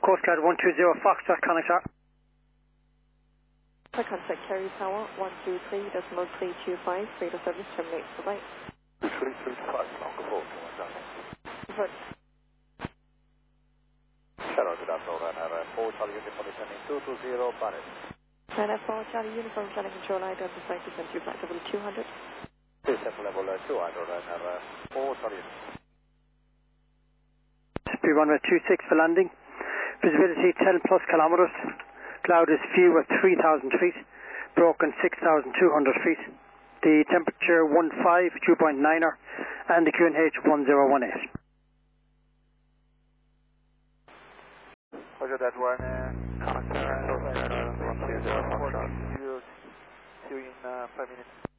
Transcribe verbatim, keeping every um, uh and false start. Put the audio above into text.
Coast Guard one two zero Foxtrot, Connect Star. Contact Kerry Tower one two three decimal three two five, radio service terminate, bye-bye. two three three five, longer four, come on down. Good. Shadow to that, over and four, Charlie Uniform descending two two zero, Barrett. And F four Charlie Uniform, Charlie Control, I don't decide to send you back level two hundred. Descent level uh, two hundred and uh, four, Charlie Uniform. Speed runway two six for landing. Visibility ten plus kilometers. Cloud is few at three thousand feet. Broken six thousand two hundred feet. The temperature one five, dew point niner, and the Q N H one zero one eight. Roger that one. Uh, Connect, uh, one two zero, see you in uh, five minutes.